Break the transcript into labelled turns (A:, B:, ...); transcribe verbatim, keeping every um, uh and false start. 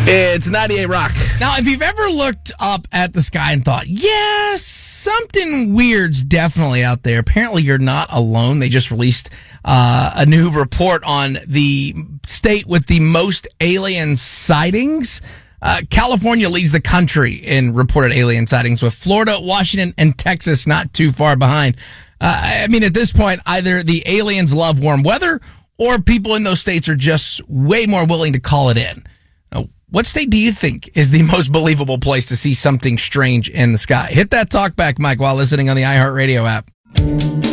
A: It's ninety-eight Rock.
B: Now, if you've ever looked up at the sky and thought, yeah, something weird's definitely out there, apparently you're not alone. They just released uh, a new report on the state with the most alien sightings. Uh, California leads the country in reported alien sightings, with Florida, Washington, and Texas not too far behind. Uh, I mean, at this point, either the aliens love warm weather or people in those states are just way more willing to call it in. Now, what state do you think is the most believable place to see something strange in the sky? Hit that talkback mic while listening on the iHeartRadio app.